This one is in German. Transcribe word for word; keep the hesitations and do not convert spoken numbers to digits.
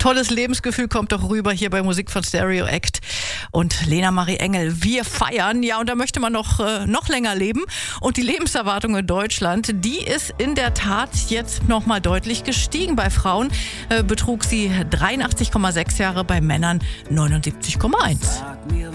Tolles Lebensgefühl kommt doch rüber hier bei Musik von Stereo Act und Lena Marie Engel. Wir feiern, ja, und da möchte man noch, äh, noch länger leben. Und die Lebenserwartung in Deutschland, die ist in der Tat jetzt nochmal deutlich gestiegen. Bei Frauen äh, betrug sie dreiundachtzig Komma sechs Jahre, bei Männern neunundsiebzig Komma eins.